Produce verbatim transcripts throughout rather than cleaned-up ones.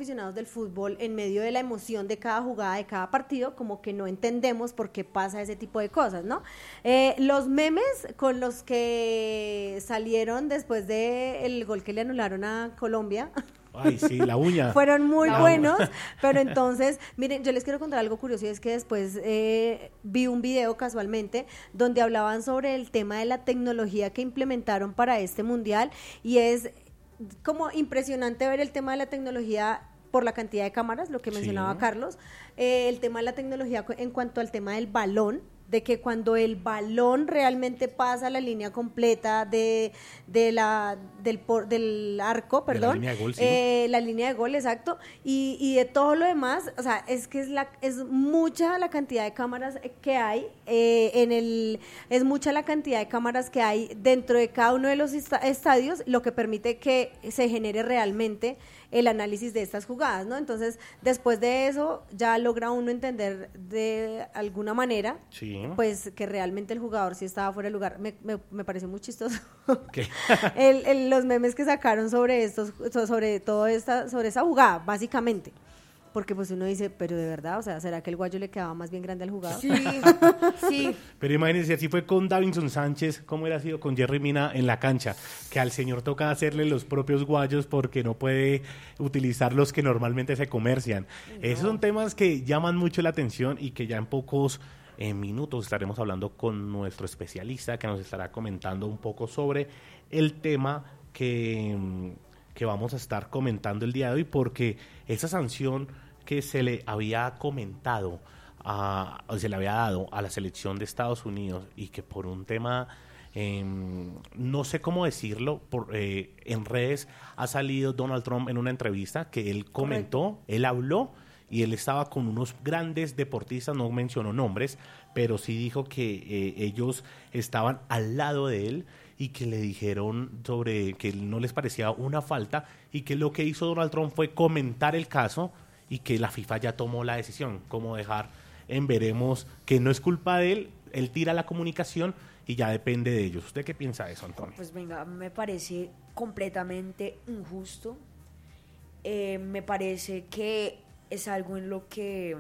aficionados del fútbol, en medio de la emoción de cada jugada, de cada partido, como que no entendemos por qué pasa ese tipo de cosas, ¿no? Eh, los memes con los que salieron después del gol que le anularon a Colombia... Ay, sí, la uña. Fueron muy la buenos, uña. pero entonces, miren, yo les quiero contar algo curioso, y es que después eh, vi un video casualmente donde hablaban sobre el tema de la tecnología que implementaron para este mundial, y es como impresionante ver el tema de la tecnología por la cantidad de cámaras, lo que mencionaba Sí. Carlos, eh, el tema de la tecnología en cuanto al tema del balón, de que cuando el balón realmente pasa la línea completa de, de la, del, por, del arco, perdón, la línea de gol, sí. eh, la línea de gol, exacto, y, y de todo lo demás, o sea, es que es la es mucha la cantidad de cámaras que hay, eh, en el es mucha la cantidad de cámaras que hay dentro de cada uno de los estadios, lo que permite que se genere realmente el análisis de estas jugadas, ¿no? Entonces, después de eso, ya logra uno entender de alguna manera, sí. pues, que realmente el jugador sí estaba fuera de lugar. Me, me, me pareció muy chistoso ¿Qué? el, el, los memes que sacaron sobre estos, sobre todo esta, sobre esa jugada, básicamente. Porque pues uno dice, pero de verdad, o sea, ¿será que el guayo le quedaba más bien grande al jugador? Sí, sí. Pero imagínense, así fue con Davinson Sánchez, ¿cómo hubiera sido con Jerry Mina en la cancha? Que al señor toca hacerle los propios guayos porque no puede utilizar los que normalmente se comercian. No. Esos son temas que llaman mucho la atención y que ya en pocos eh, minutos estaremos hablando con nuestro especialista que nos estará comentando un poco sobre el tema que, que vamos a estar comentando el día de hoy, porque esa sanción que se le había comentado, a, o se le había dado a la selección de Estados Unidos, y que por un tema, eh, no sé cómo decirlo, por, eh, en redes ha salido Donald Trump en una entrevista que él comentó, correcto, él habló, y él estaba con unos grandes deportistas, no mencionó nombres, pero sí dijo que eh, ellos estaban al lado de él y que le dijeron sobre que no les parecía una falta, y que lo que hizo Donald Trump fue comentar el caso, y que la FIFA ya tomó la decisión, como dejar en veremos que no es culpa de él, él tira la comunicación y ya depende de ellos. ¿Usted qué piensa de eso, Antonio? Pues venga, me parece completamente injusto, eh, me parece que es algo en lo que,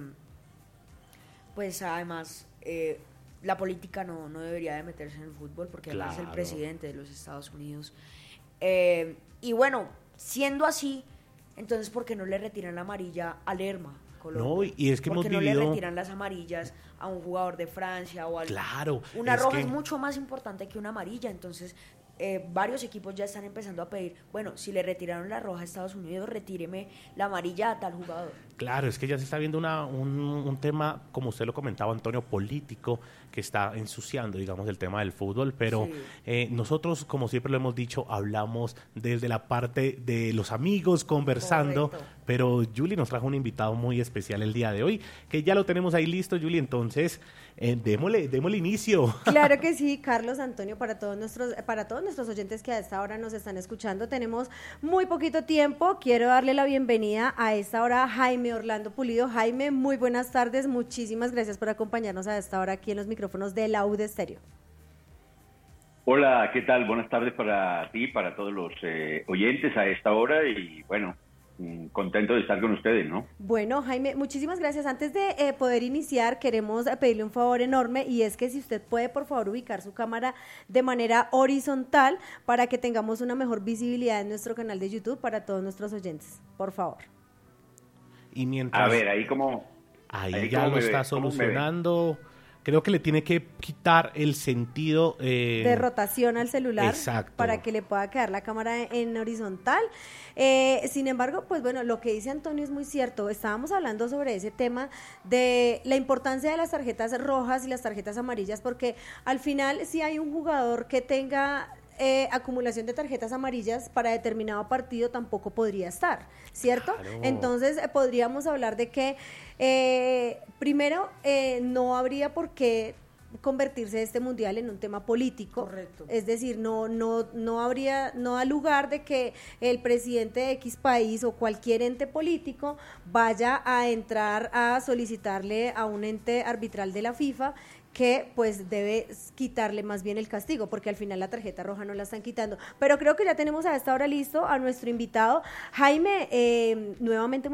pues además, eh, la política no, no debería de meterse en el fútbol, porque claro, además es el presidente de los Estados Unidos. Eh, y bueno, siendo así, entonces, ¿por qué no le retiran la amarilla a Lerma, Colombia? No, y es que ¿Por hemos qué no vivido... le retiran las amarillas a un jugador de Francia o algo? Claro. Una es roja que... es mucho más importante que una amarilla, entonces eh, varios equipos ya están empezando a pedir, bueno, si le retiraron la roja a Estados Unidos, retíreme la amarilla a tal jugador. Claro, es que ya se está viendo una, un, un tema, como usted lo comentaba, Antonio, político, que está ensuciando, digamos, el tema del fútbol, pero sí. eh, nosotros, como siempre lo hemos dicho, hablamos desde la parte de los amigos, conversando. Correcto. Pero Julie nos trajo un invitado muy especial el día de hoy, que ya lo tenemos ahí listo, Julie, entonces eh, démosle, démosle inicio. Claro que sí, Carlos, Antonio, para todos nuestros, para todos nuestros oyentes que a esta hora nos están escuchando, tenemos muy poquito tiempo. Quiero darle la bienvenida a esta hora a Jaime Orlando Pulido. Jaime, muy buenas tardes, muchísimas gracias por acompañarnos a esta hora aquí en los micrófonos de la U D Estéreo. Hola, ¿qué tal? Buenas tardes para ti, para todos los eh, oyentes a esta hora, y bueno, contento de estar con ustedes, ¿no? Bueno, Jaime, muchísimas gracias. Antes de eh, poder iniciar, queremos pedirle un favor enorme, y es que si usted puede, por favor, ubicar su cámara de manera horizontal para que tengamos una mejor visibilidad en nuestro canal de YouTube para todos nuestros oyentes, por favor. Y mientras... A ver, ahí como... Ahí, ahí ya lo está solucionando. Creo que le tiene que quitar el sentido... Eh... de rotación al celular. Exacto. Para que le pueda quedar la cámara en horizontal. Eh, sin embargo, pues bueno, lo que dice Antonio es muy cierto. Estábamos hablando sobre ese tema de la importancia de las tarjetas rojas y las tarjetas amarillas, porque al final, si hay un jugador que tenga... Eh, acumulación de tarjetas amarillas para determinado partido, tampoco podría estar, ¿cierto? Claro. Entonces eh, podríamos hablar de que eh, primero eh, no habría por qué convertirse este mundial en un tema político. Correcto. Es decir, no no no habría no da lugar de que el presidente de X país o cualquier ente político vaya a entrar a solicitarle a un ente arbitral de la FIFA que pues debe quitarle más bien el castigo, porque al final la tarjeta roja no la están quitando. Pero creo que ya tenemos a esta hora listo a nuestro invitado. Jaime, eh, nuevamente